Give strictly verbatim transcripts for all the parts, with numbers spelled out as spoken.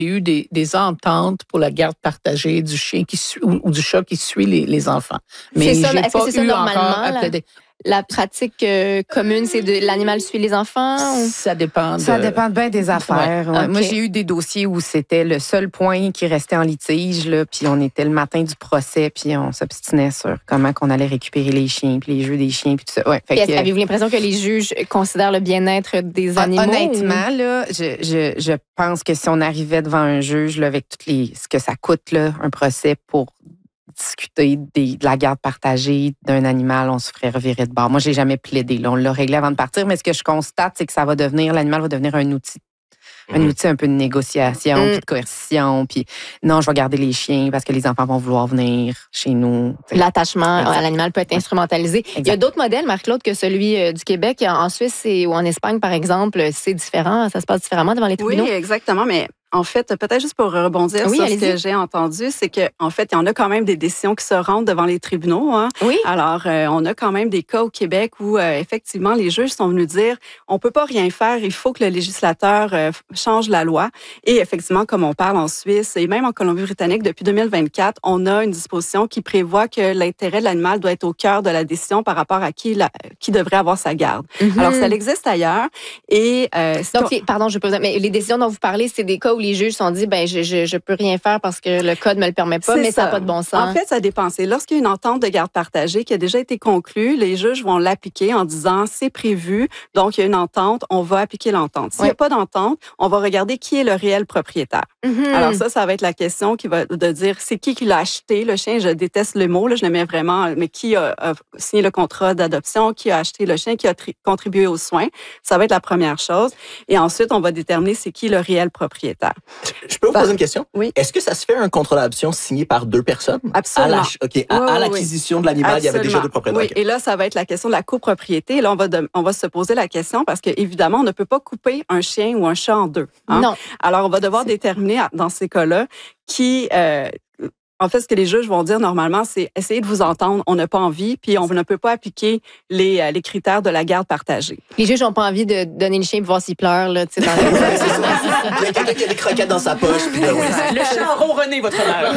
Il y a eu des, des ententes pour la garde partagée du chien qui suit, ou, ou du chat qui suit les, les enfants. Mais j'ai ça, est-ce pas que c'est ça eu normalement? encore à La, plaider. la pratique euh, commune, c'est de l'animal suit les enfants? Ou? Ça dépend de... Ça dépend bien des affaires. Ouais. Ouais. Moi, Okay. j'ai eu des dossiers où c'était le seul point qui restait en litige, là, puis on était le matin du procès, puis on s'obstinait sur comment qu'on allait récupérer les chiens, puis les jeux des chiens, puis tout ça. Ouais, fait Puis que, avez-vous l'impression que les juges considèrent le bien-être des animaux? Honnêtement, là, je, je, je pense que si on arrivait devant un juge là, avec toutes les, ce que ça coûte, là, un procès pour discuter des, de la garde partagée d'un animal, on se ferait revirer de bord. Moi, j'ai jamais plaidé. Là. On l'a réglé avant de partir, mais ce que je constate, c'est que ça va devenir, l'animal va devenir un outil. Un mmh. outil un peu de négociation, mmh. puis de coercition, puis non, je vais garder les chiens parce que les enfants vont vouloir venir chez nous. L'attachement exact. À l'animal peut être instrumentalisé. Exact. Il y a d'autres modèles, Marc-Claude, que celui du Québec. En Suisse et, ou en Espagne, par exemple, c'est différent, ça se passe différemment devant les tribunaux? Oui, exactement, mais en fait, peut-être juste pour rebondir oui, sur allez-y. Ce que j'ai entendu, c'est que en fait, il y en a quand même des décisions qui se rendent devant les tribunaux. Hein. Oui. Alors, euh, on a quand même des cas au Québec où euh, effectivement les juges sont venus dire, on peut pas rien faire, il faut que le législateur euh, change la loi. Et effectivement, comme on parle en Suisse et même en Colombie-Britannique depuis deux mille vingt-quatre, on a une disposition qui prévoit que l'intérêt de l'animal doit être au cœur de la décision par rapport à qui la, qui devrait avoir sa garde. Mm-hmm. Alors, ça existe ailleurs. Et euh, donc, les, pardon, je peux, mais les décisions dont vous parlez, c'est des cas où les juges se sont dit, ben, je, je, je peux rien faire parce que le code me le permet pas, c'est mais ça n'a pas de bon sens. En fait, ça dépend. C'est lorsqu'il y a une entente de garde partagée qui a déjà été conclue, les juges vont l'appliquer en disant, c'est prévu, donc il y a une entente, on va appliquer l'entente. S'il n'y a pas d'entente, on va regarder qui est le réel propriétaire. Mm-hmm. Alors ça, ça va être la question qui va de dire, c'est qui qui l'a acheté, le chien, je déteste le mot, là, je le mets vraiment, mais qui a, a signé le contrat d'adoption, qui a acheté le chien, qui a tri- contribué aux soins. Ça va être la première chose. Et ensuite, on va déterminer c'est qui le réel propriétaire. Je peux vous poser une question? Oui. Est-ce que ça se fait un contrat d'adoption signé par deux personnes? Absolument. À, la, okay, à, oui, à l'acquisition oui. de l'animal, Absolument. Il y avait déjà deux propriétaires. Oui, okay. et là, ça va être la question de la copropriété. Et là, on va, de, on va se poser la question parce qu'évidemment, on ne peut pas couper un chien ou un chat en deux. Hein? Non. Alors, on va devoir déterminer dans ces cas-là qui... Euh, En fait, ce que les juges vont dire normalement, c'est essayer de vous entendre. On n'a pas envie, puis on ne peut pas appliquer les, les critères de la garde partagée. Les juges n'ont pas envie de donner le chien pour voir s'il pleure. Là, dans les... Il y a quelqu'un qui a des croquettes dans sa poche. Puis là, oui. Le chat a ronronné, votre honneur.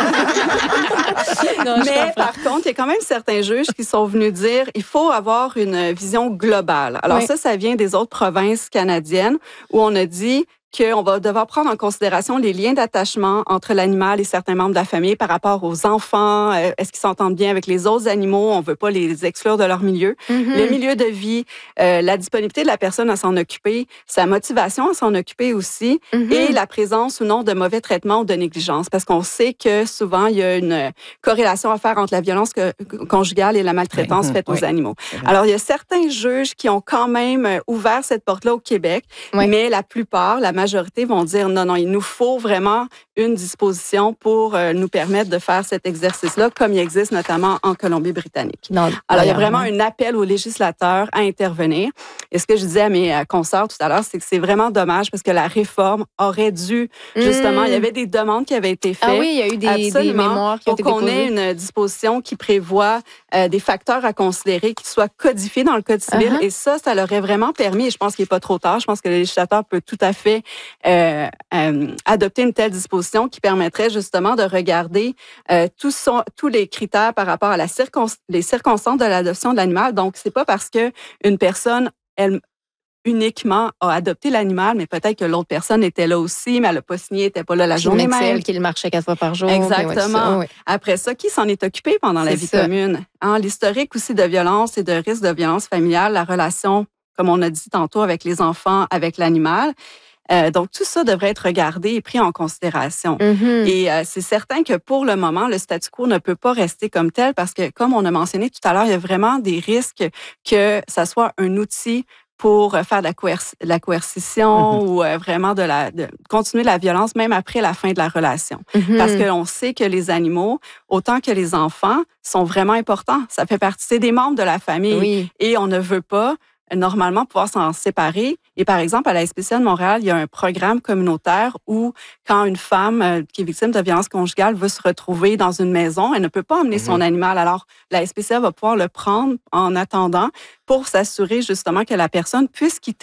Non, mais par contre, il y a quand même certains juges qui sont venus dire il faut avoir une vision globale. Alors oui. ça, ça vient des autres provinces canadiennes où on a dit qu'on va devoir prendre en considération les liens d'attachement entre l'animal et certains membres de la famille par rapport aux enfants. Est-ce qu'ils s'entendent bien avec les autres animaux? On ne veut pas les exclure de leur milieu. Mm-hmm. Le milieu de vie, euh, la disponibilité de la personne à s'en occuper, sa motivation à s'en occuper aussi, mm-hmm. et la présence ou non de mauvais traitements ou de négligence. Parce qu'on sait que souvent, il y a une corrélation à faire entre la violence conjugale et la maltraitance mm-hmm. faite oui. aux animaux. Mm-hmm. Alors, il y a certains juges qui ont quand même ouvert cette porte-là au Québec, oui. mais la plupart, la majorité vont dire non, non, il nous faut vraiment une disposition pour euh, nous permettre de faire cet exercice-là, comme il existe notamment en Colombie-Britannique. Non, Alors, il y a vraiment un appel aux législateurs à intervenir. Et ce que je disais à mes consoeurs tout à l'heure, c'est que c'est vraiment dommage parce que la réforme aurait dû, justement, mmh. il y avait des demandes qui avaient été faites. Ah oui, il y a eu des, des mémoires qui ont été déposées. Pour qu'on ait une disposition qui prévoit euh, des facteurs à considérer qui soient codifiés dans le Code civil. Uh-huh. Et ça, ça leur aurait vraiment permis, et je pense qu'il n'est pas trop tard, je pense que le législateur peut tout à fait Euh, euh, adopter une telle disposition qui permettrait justement de regarder euh, tous, son, tous les critères par rapport à la circon, les circonstances de l'adoption de l'animal. Donc, c'est pas parce que une personne, elle uniquement a adopté l'animal, mais peut-être que l'autre personne était là aussi, mais elle n'a pas signé, n'était pas là la journée même. Qu'il marchait quatre fois par jour. Exactement. Ouais, ça, ouais. Après ça, qui s'en est occupé pendant c'est la vie ça. commune? Hein, l'historique aussi de violence et de risque de violence familiale, la relation, comme on a dit tantôt, avec les enfants, avec l'animal. Euh, donc, tout ça devrait être regardé et pris en considération. Mm-hmm. Et euh, c'est certain que pour le moment, le statu quo ne peut pas rester comme tel parce que, comme on a mentionné tout à l'heure, il y a vraiment des risques que ça soit un outil pour faire de la, coerc- de la coercition mm-hmm. ou euh, vraiment de, la, de continuer la violence même après la fin de la relation. Mm-hmm. Parce que l'on sait que les animaux, autant que les enfants, sont vraiment importants. Ça fait partie, c'est des membres de la famille. Oui. Et on ne veut pas normalement pouvoir s'en séparer. Et par exemple, à la S P C A de Montréal, il y a un programme communautaire où quand une femme euh, qui est victime de violence conjugale veut se retrouver dans une maison, elle ne peut pas emmener mm-hmm. son animal. Alors, la S P C A va pouvoir le prendre en attendant pour s'assurer justement que la personne puisse quitter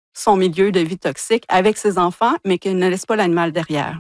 son milieu de vie toxique avec ses enfants, mais qu'il ne laisse pas l'animal derrière.